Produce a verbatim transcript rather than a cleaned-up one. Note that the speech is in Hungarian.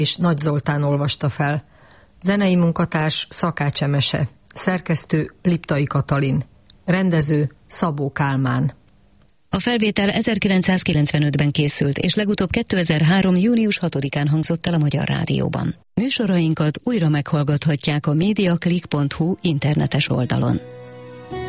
és Nagy Zoltán olvasta fel. Zenei munkatárs Szakács Emese, szerkesztő Liptai Katalin, rendező Szabó Kálmán. A felvétel ezerkilencszázkilencvenötben készült, és legutóbb kétezer-három. június hatodikán hangzott el a Magyar Rádióban. Műsorainkat újra meghallgathatják a mediaclick pont hu internetes oldalon.